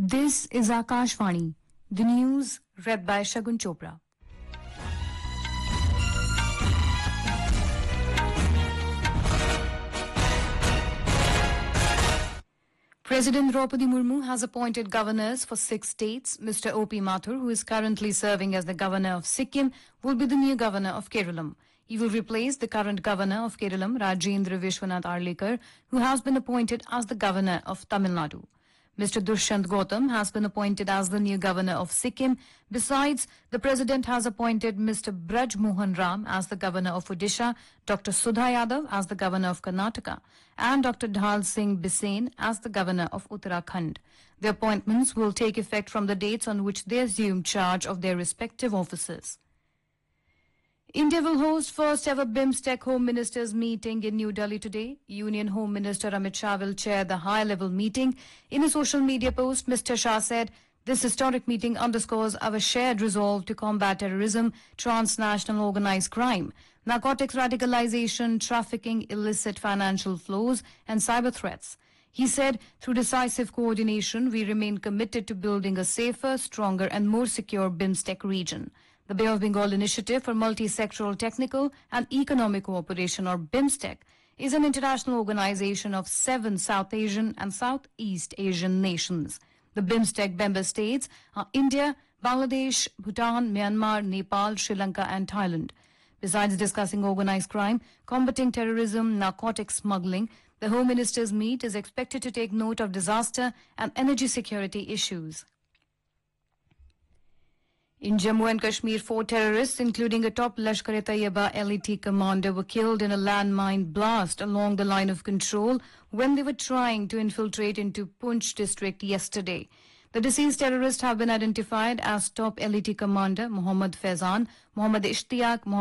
This is Akashvani, the news read by Shagun Chopra. President Draupadi Murmu has appointed governors for 6 states. Mr. O.P. Mathur, who is currently serving as the governor of Sikkim, will be the new governor of Kerala. He will replace the current governor of Kerala, Rajendra Vishwanath Arlekar, who has been appointed as the governor of Tamil Nadu. Mr. Dushyant Gautam has been appointed as the new governor of Sikkim. Besides, the president has appointed Mr. Braj Mohan Ram as the governor of Odisha, Dr. Sudha Yadav as the governor of Karnataka, and Dr. Dhal Singh Bisain as the governor of Uttarakhand. The appointments will take effect from the dates on which they assume charge of their respective offices. India will host first ever BIMSTEC Home Ministers meeting in New Delhi today. Union Home Minister Amit Shah will chair the high-level meeting. In a social media post, Mr. Shah said, "This historic meeting underscores our shared resolve to combat terrorism, transnational organized crime, narcotics radicalization, trafficking, illicit financial flows, and cyber threats." He said, "Through decisive coordination, we remain committed to building a safer, stronger, and more secure BIMSTEC region." The Bay of Bengal Initiative for Multi-Sectoral Technical and Economic Cooperation, or BIMSTEC, is an international organization of 7 South Asian and Southeast Asian nations. The BIMSTEC member states are India, Bangladesh, Bhutan, Myanmar, Nepal, Sri Lanka, and Thailand. Besides discussing organized crime, combating terrorism, narcotics smuggling, the Home Ministers' meet is expected to take note of disaster and energy security issues. In Jammu and Kashmir, 4 terrorists, including a top Lashkar-e-Taiba LET commander, were killed in a landmine blast along the line of control when they were trying to infiltrate into Poonch district yesterday. The deceased terrorists have been identified as top LET commander Mohammad Faizan, Mohammad Ishtiaq,